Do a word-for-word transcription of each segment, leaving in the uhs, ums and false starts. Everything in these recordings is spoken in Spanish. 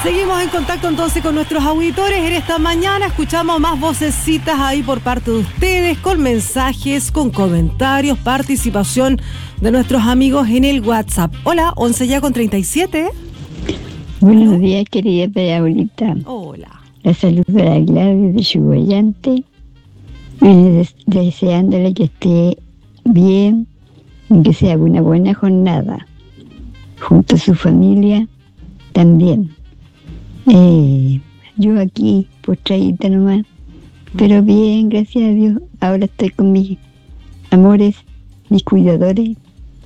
Seguimos en contacto entonces con nuestros auditores. En esta mañana escuchamos más vocecitas ahí por parte de ustedes, con mensajes, con comentarios, participación de nuestros amigos en el WhatsApp. Hola, once ya con treinta y siete. Buenos ¿Aló? días, querida abuelita. Hola. La saluda a Gladys de Chuballante, y deseándole que esté bien y que sea una buena jornada, junto a su familia también. Eh, yo aquí, postradita nomás, pero bien, gracias a Dios. Ahora estoy con mis amores, mis cuidadores,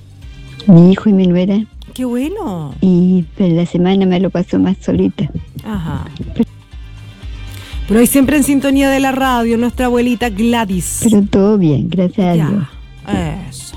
mi hijo y mi nuera. ¡Qué bueno! Y pues, la semana me lo paso más solita. Ajá. Pero, pero hay siempre en sintonía de la radio, nuestra abuelita Gladys. Pero todo bien, gracias ya. a Dios. Eso.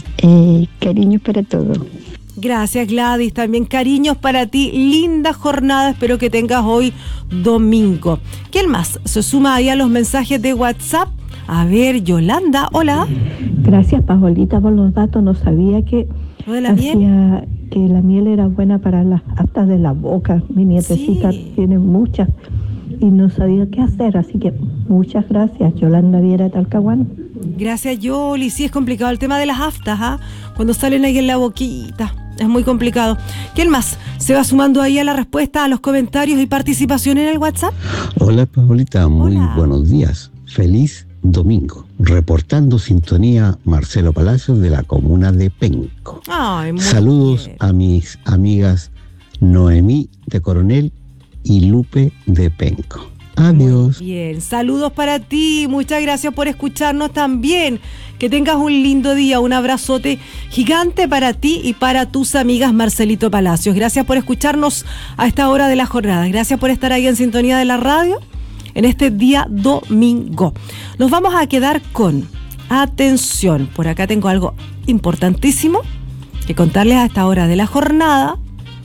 Eh, cariños para todos. Gracias, Gladys. También cariños para ti. Linda jornada. Espero que tengas hoy domingo. ¿Quién más se suma ahí a los mensajes de WhatsApp? A ver, Yolanda. Hola. Gracias, Paolita, por los datos. No sabía que, ¿Lo de la hacía, miel? que la miel era buena para las aftas de la boca. Mi nietecita sí. tiene muchas y no sabía qué hacer. Así que muchas gracias, Yolanda Viera Talcahuano. Gracias, Yoli. Sí, es complicado el tema de las aftas, ¿ah? ¿eh? Cuando salen ahí en la boquita. Es muy complicado. ¿Quién más se va sumando ahí a la respuesta, a los comentarios y participación en el WhatsApp? Hola, Paolita. Muy Hola. Buenos días. Feliz domingo. Reportando sintonía, Marcelo Palacios de la comuna de Penco. Ay, muy Saludos bien. a mis amigas Noemí de Coronel y Lupe de Penco. Adiós. Muy bien, saludos para ti, muchas gracias por escucharnos también. Que tengas un lindo día, un abrazote gigante para ti y para tus amigas Marcelito Palacios. Gracias por escucharnos a esta hora de la jornada. Gracias por estar ahí en sintonía de la radio en este día domingo. Nos vamos a quedar con atención. Por acá tengo algo importantísimo que contarles a esta hora de la jornada.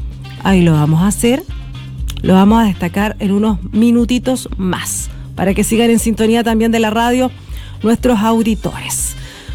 Ahí lo vamos a hacer. Lo vamos a destacar en unos minutitos más, para que sigan en sintonía también de la radio nuestros auditores.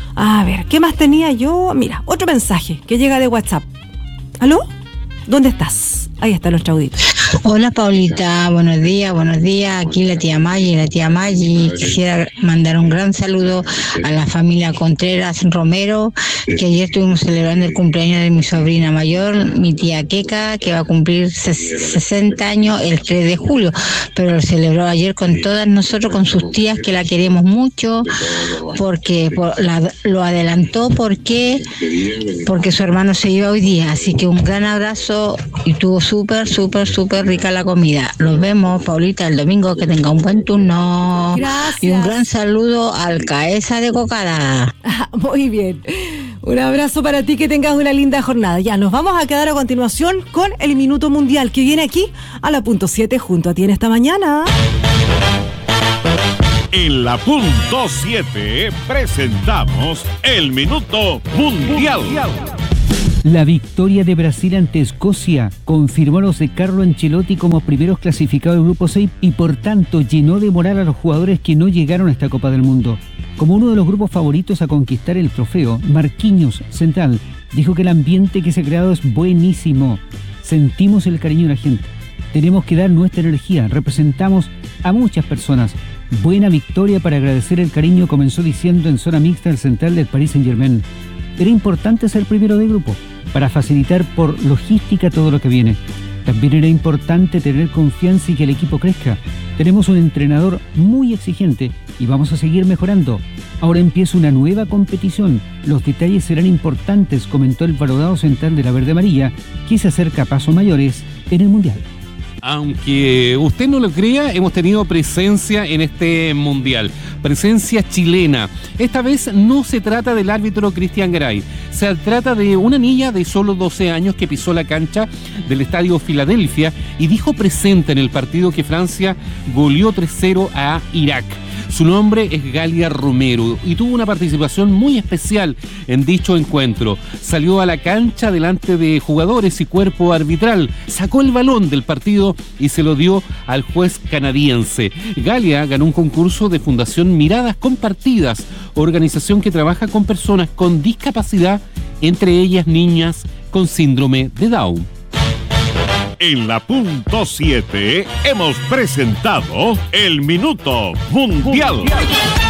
A ver, ¿qué más tenía yo? Mira, otro mensaje que llega de WhatsApp. ¿Aló? ¿Dónde estás? Ahí está nuestro auditor. Hola, Paulita, buenos días, buenos días. Aquí la tía Maggi, la tía Maggi. Quisiera mandar un gran saludo a la familia Contreras Romero, que ayer estuvimos celebrando el cumpleaños de mi sobrina mayor, mi tía Queca, que va a cumplir sesenta años el tres de julio, pero lo celebró ayer con todas nosotros, con sus tías, que la queremos mucho, porque por, la, lo adelantó porque, porque su hermano se iba hoy día. Así que un gran abrazo y estuvo súper, súper, súper rica la comida. Nos vemos, Paulita, el domingo. Que tenga un buen turno. Gracias. Y un gran saludo al Caesa de Cocada. Ah, muy bien. Un abrazo para ti, que tengas una linda jornada. Ya, nos vamos a quedar a continuación con el Minuto Mundial, que viene aquí a la punto siete junto a ti en esta mañana. En la punto siete presentamos el Minuto Mundial. La victoria de Brasil ante Escocia confirmó a los de Carlo Ancelotti como primeros clasificados del Grupo seis y por tanto llenó de moral a los jugadores que no llegaron a esta Copa del Mundo. Como uno de los grupos favoritos a conquistar el trofeo, Marquinhos, central, dijo que el ambiente que se ha creado es buenísimo. Sentimos el cariño de la gente. Tenemos que dar nuestra energía. Representamos a muchas personas. Buena victoria para agradecer el cariño, comenzó diciendo en zona mixta el central del Paris Saint-Germain. Era importante ser primero de grupo para facilitar por logística todo lo que viene. También era importante tener confianza y que el equipo crezca. Tenemos un entrenador muy exigente y vamos a seguir mejorando. Ahora empieza una nueva competición. Los detalles serán importantes, comentó el valorado central de la Verde Amarilla, que se acerca a pasos mayores en el Mundial. Aunque usted no lo crea, hemos tenido presencia en este mundial, presencia chilena. Esta vez no se trata del árbitro Cristian Garay, se trata de una niña de solo doce años que pisó la cancha del Estadio Filadelfia y dijo presente en el partido que Francia goleó tres cero a Irak. Su nombre es Galia Romero y tuvo una participación muy especial en dicho encuentro. Salió a la cancha delante de jugadores y cuerpo arbitral, sacó el balón del partido y se lo dio al juez canadiense. Galia ganó un concurso de Fundación Miradas Compartidas, organización que trabaja con personas con discapacidad, entre ellas niñas con síndrome de Down. En la punto siete hemos presentado el Minuto Mundial. Mundial.